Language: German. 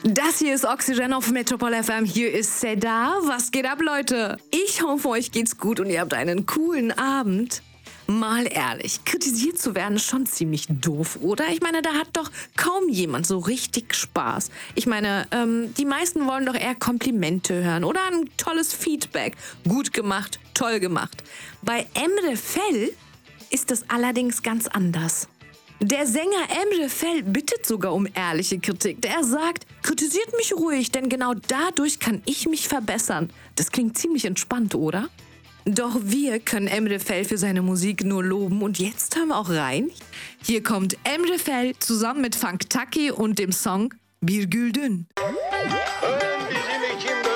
Das hier ist Oxygen auf Metropol FM. Hier ist Seda. Was geht ab, Leute? Ich hoffe, euch geht's gut und ihr habt einen coolen Abend. Mal ehrlich, kritisiert zu werden ist schon ziemlich doof, oder? Ich meine, da hat doch kaum jemand so richtig Spaß. Ich meine, die meisten wollen doch eher Komplimente hören oder ein tolles Feedback. Gut gemacht, toll gemacht. Bei Emre Fel ist das allerdings ganz anders. Der Sänger Emre Fel bittet sogar um ehrliche Kritik. Der sagt, kritisiert mich ruhig, denn genau dadurch kann ich mich verbessern. Das klingt ziemlich entspannt, oder? Doch wir können Emre Fel für seine Musik nur loben und jetzt hören wir auch rein. Hier kommt Emre Fel zusammen mit Funk Taki und dem Song Bir Güldün. Bizim için